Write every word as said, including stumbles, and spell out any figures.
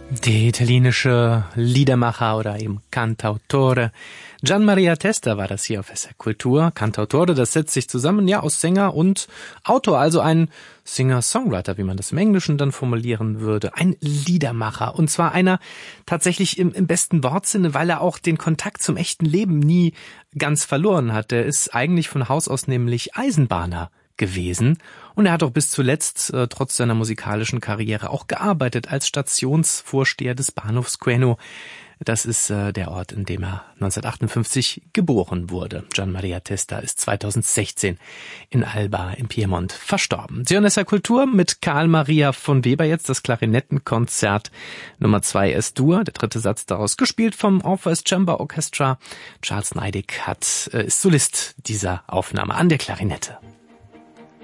Der italienische Liedermacher oder eben Cantautore Gian Maria Testa war das hier auf S R Kultur. Cantautore, das setzt sich zusammen, ja, aus Sänger und Autor, also ein Singer-Songwriter, wie man das im Englischen dann formulieren würde. Ein Liedermacher. Und zwar einer tatsächlich im, im besten Wortsinne, weil er auch den Kontakt zum echten Leben nie ganz verloren hat. Er ist eigentlich von Haus aus nämlich Eisenbahner gewesen. Und er hat auch bis zuletzt, äh, trotz seiner musikalischen Karriere, auch gearbeitet als Stationsvorsteher des Bahnhofs Queno. Das ist äh, der Ort, in dem er neunzehnhundertachtundfünfzig geboren wurde. Gian Maria Testa ist zweitausendsechzehn in Alba im Piemont verstorben. Sie hören S R Kultur mit Karl Maria von Weber jetzt das Klarinettenkonzert Nummer zwei S-Dur, der dritte Satz daraus, gespielt vom Orpheus Chamber Orchestra. Charles Neidig hat, äh, ist Solist dieser Aufnahme an der Klarinette.